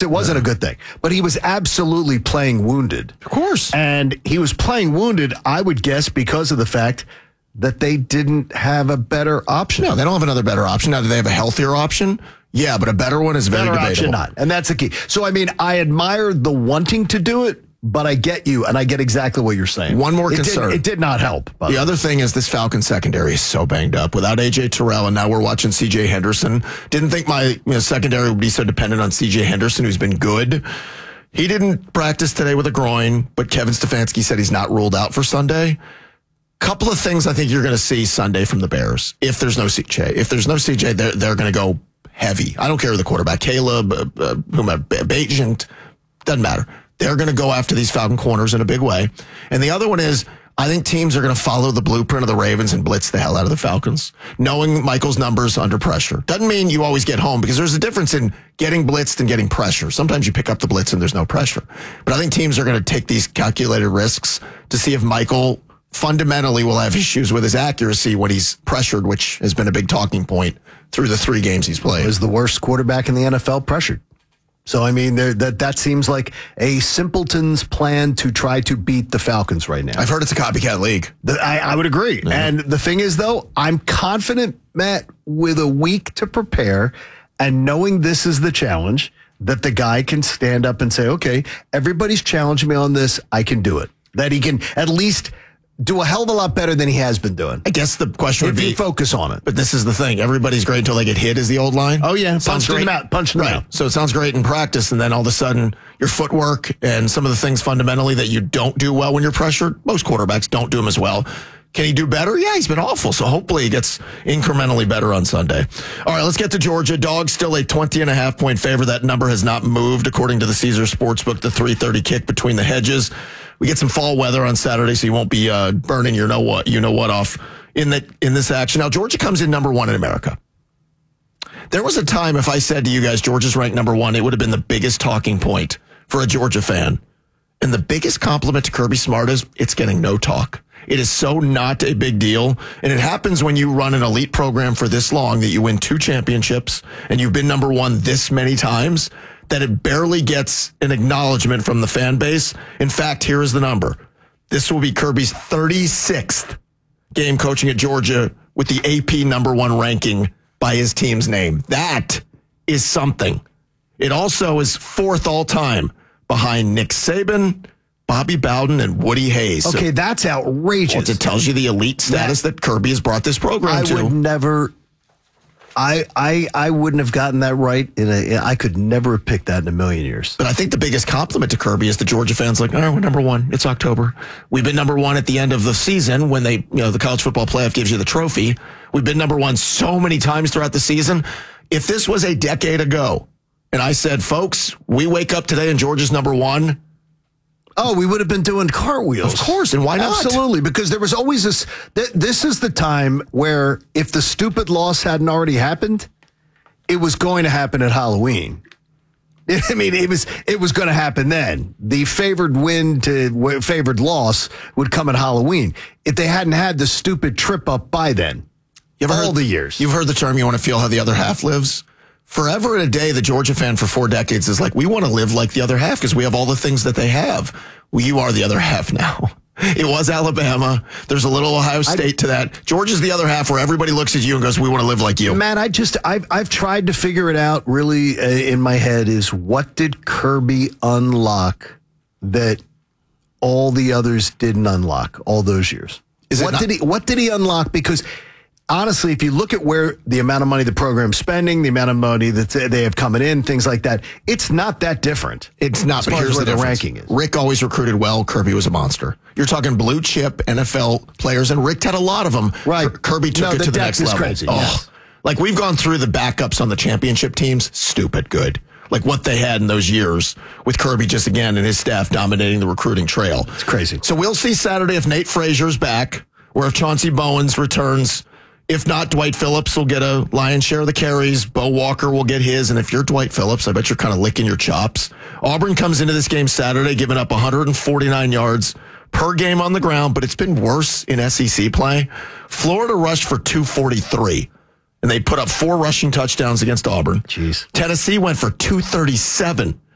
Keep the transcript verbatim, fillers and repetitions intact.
It wasn't yeah. a good thing. But he was absolutely playing wounded. Of course. And he was playing wounded, I would guess, because of the fact that they didn't have a better option. No, they don't have another better option. Now, do they have a healthier option? Yeah, but a better one is very better debatable. Option not. And that's the key. So, I mean, I admire the wanting to do it, but I get you, and I get exactly what you're saying. One more it concern. Did, it did not help. The way. Other thing is this Falcons secondary is so banged up. Without A J Terrell, and now we're watching C J Henderson. Didn't think my you know, secondary would be so dependent on C J Henderson, who's been good. He didn't practice today with a groin, but Kevin Stefanski said he's not ruled out for Sunday. Couple of things I think you're going to see Sunday from the Bears. If there's no C J. If there's no C J, they're, they're going to go heavy. I don't care who the quarterback, Caleb, uh, uh, whomever, Bagent, doesn't matter. They're going to go after these Falcon corners in a big way. And the other one is, I think teams are going to follow the blueprint of the Ravens and blitz the hell out of the Falcons, knowing Michael's numbers under pressure. Doesn't mean you always get home, because there's a difference in getting blitzed and getting pressure. Sometimes you pick up the blitz and there's no pressure. But I think teams are going to take these calculated risks to see if Michael fundamentally will have issues with his accuracy when he's pressured, which has been a big talking point through the three games he's played. He was the worst quarterback in the N F L pressured. So, I mean, that that seems like a simpleton's plan to try to beat the Falcons right now. I've heard it's a copycat league. The, I, I would agree. Yeah. And the thing is, though, I'm confident, Matt, with a week to prepare and knowing this is the challenge, that the guy can stand up and say, okay, everybody's challenging me on this. I can do it. That he can at least do a hell of a lot better than he has been doing. I guess the question if would be, you focus on it. But this is the thing. Everybody's great until they get hit is the old line. Oh, yeah. Sounds Punched great. them out. Punched them right. out. So it sounds great in practice, and then all of a sudden your footwork and some of the things fundamentally that you don't do well when you're pressured, most quarterbacks don't do them as well. Can he do better? Yeah, he's been awful. So hopefully he gets incrementally better on Sunday. All right, let's get to Georgia. Dogs still a twenty and a half point favorite. That number has not moved according to the Caesar Sportsbook, the three thirty kick between the hedges. We get some fall weather on Saturday, so you won't be uh, burning your know what you know what off in that in this action. Now, Georgia comes in number one in America. There was a time if I said to you guys, Georgia's ranked number one, it would have been the biggest talking point for a Georgia fan. And the biggest compliment to Kirby Smart is it's getting no talk. It is so not a big deal. And it happens when you run an elite program for this long that you win two championships and you've been number one this many times that it barely gets an acknowledgement from the fan base. In fact, here is the number. This will be Kirby's thirty-sixth game coaching at Georgia with the A P number one ranking by his team's name. That is something. It also is fourth all time behind Nick Saban, Bobby Bowden, and Woody Hayes. Okay, so, that's outrageous. Well, it tells you the elite status that, that Kirby has brought this program I to. I would never... I, I I wouldn't have gotten that right. In a, I could never have picked that in a million years. But I think the biggest compliment to Kirby is the Georgia fans like, oh, we're number one. It's October. We've been number one at the end of the season when they, you know, the college football playoff gives you the trophy. We've been number one so many times throughout the season. If this was a decade ago and I said, folks, we wake up today and Georgia's number one. Oh, we would have been doing cartwheels. Of course, and why not? Absolutely, because there was always this, th- this is the time where if the stupid loss hadn't already happened, it was going to happen at Halloween. I mean, it was it was going to happen then. The favored win to favored loss would come at Halloween. If they hadn't had the stupid trip up by then, you ever all heard, the years. You've heard the term, you want to feel how the other half lives? Forever and a day, the Georgia fan for four decades is like, we want to live like the other half because we have all the things that they have. Well, you are the other half now. It was Alabama. There's a little Ohio State I, to that. Georgia's the other half where everybody looks at you and goes, we want to live like you. Man, I just, I've, I've tried to figure it out really uh, in my head is what did Kirby unlock that all the others didn't unlock all those years? Is what not- did he, what did he unlock? Because honestly, if you look at where the amount of money the program's spending, the amount of money that they have coming in, things like that, it's not that different. It's not, but here's where the, the difference. ranking is. Rick always recruited well. Kirby was a monster. You're talking blue chip N F L players, and Rick had a lot of them. Right. Kirby took no, it the to the next is level. Crazy, oh, yes. Like we've gone through the backups on the championship teams. Stupid good. Like what they had in those years with Kirby just again and his staff dominating the recruiting trail. It's crazy. So we'll see Saturday if Nate Frazier's back or if Chauncey Bowens returns. If not, Dwight Phillips will get a lion's share of the carries. Bo Walker will get his. And if you're Dwight Phillips, I bet you're kind of licking your chops. Auburn comes into this game Saturday, giving up one hundred forty-nine yards per game on the ground, but it's been worse in S E C play. Florida rushed for two forty-three, and they put up four rushing touchdowns against Auburn. Jeez. Tennessee went for two thirty-seven